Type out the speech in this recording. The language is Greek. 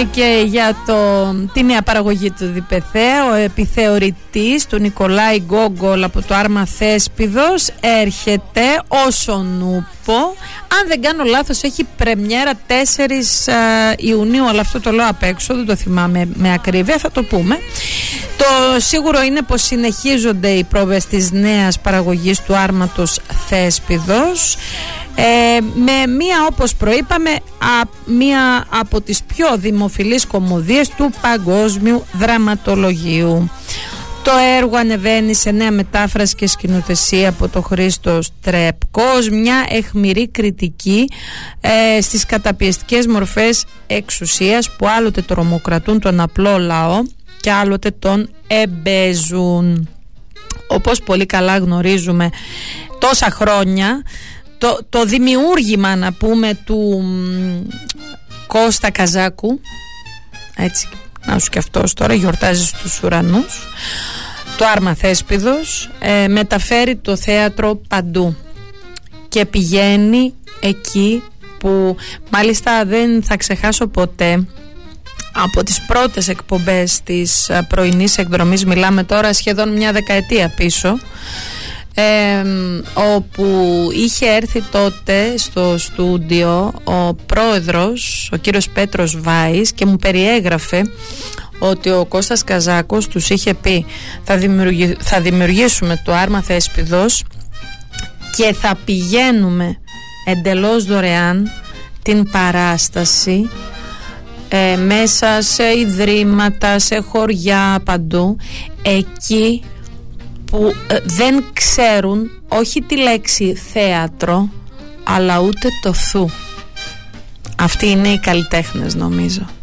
και για τη νέα παραγωγή του Διπεθέ. Ο επιθεωρητής του Νικολάη Γκόγκολ από το Άρμα Θέσπιδος έρχεται όσο νούπο. Αν δεν κάνω λάθος έχει πρεμιέρα 4 Ιουνίου, αλλά αυτό το λέω απ' έξω, δεν το θυμάμαι με ακρίβεια, θα το πούμε. Το σίγουρο είναι πως συνεχίζονται οι πρόβες της νέας παραγωγής του Άρματος Θέσπιδος, με μία, όπως προείπαμε, μία από τις πιο δημοφιλείς κωμωδίες του παγκόσμιου δραματολογίου. Το έργο ανεβαίνει σε νέα μετάφραση και σκηνοθεσία από το Χρήστο Στρέπκος, μια αιχμηρή κριτική στις καταπιεστικές μορφές εξουσίας που άλλοτε τρομοκρατούν τον απλό λαό και άλλοτε τον εμπέζουν. Όπως πολύ καλά γνωρίζουμε τόσα χρόνια, το δημιούργημα, να πούμε, του Κώστα Καζάκου, έτσι να σου και αυτός τώρα γιορτάζει στους ουρανούς, το Άρμα Θέσπιδος, μεταφέρει το θέατρο παντού και πηγαίνει εκεί που μάλιστα δεν θα ξεχάσω ποτέ από τις πρώτες εκπομπές της πρωινής εκδρομής, μιλάμε τώρα σχεδόν μια δεκαετία πίσω, όπου είχε έρθει τότε στο στούντιο ο πρόεδρος, ο κύριος Πέτρος Βάης, και μου περιέγραφε ότι ο Κώστας Καζάκος τους είχε πει θα δημιουργήσουμε το Άρμα Θέσπιδος και θα πηγαίνουμε εντελώς δωρεάν την παράσταση μέσα σε ιδρύματα, σε χωριά, παντού, εκεί που δεν ξέρουν όχι τη λέξη θέατρο, αλλά ούτε το θου. Αυτοί είναι οι καλλιτέχνες, νομίζω.